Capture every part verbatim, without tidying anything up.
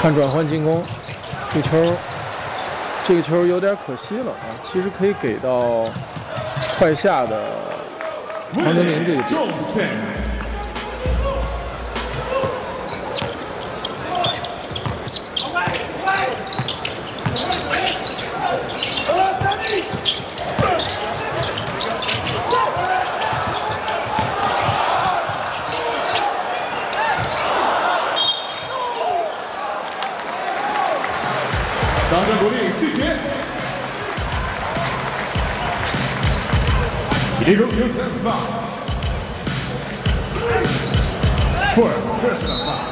看转换进攻，这球，这个球有点可惜了啊！其实可以给到快下的庞德林这一边。 掌声鼓励，拒绝。Illegal useless foul. Force personal foul.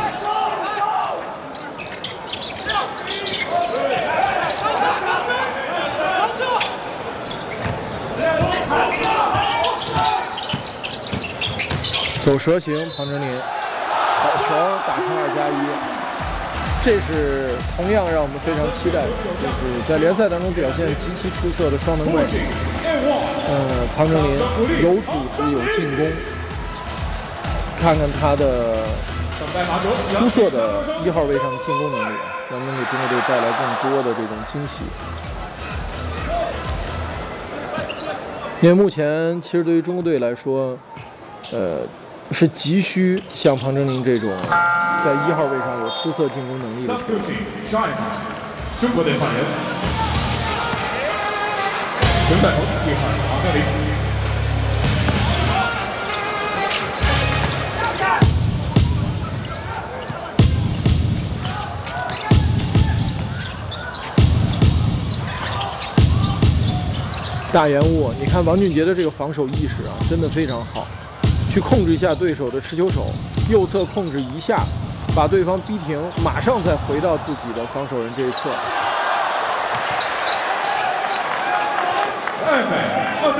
走蛇形，庞真林，好球，打成二加一。这是同样让我们非常期待的，就是在联赛当中表现极其出色的双能卫。呃，庞真林有组织有进攻，看看他的出色的一号位上的进攻能力，能不能给中国队带来更多的这种惊喜？因为目前其实对于中国队来说，呃，是急需像庞真林这种在一号位上有出色进攻能力的球员。 上一场，中国队换人，陈在宏替换庞德林。 大延误，你看王俊杰的这个防守意识啊，真的非常好，去控制一下对手的持球手，右侧控制一下，把对方逼停，马上再回到自己的防守人这一侧。 二百二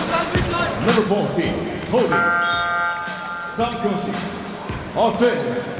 队。Number fourteen, holding, Sam Joshi, Australia.